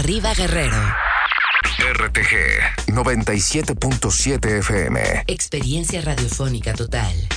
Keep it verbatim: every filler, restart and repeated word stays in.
Arriba Guerrero. R T G noventa y siete punto siete F M. Experiencia radiofónica total.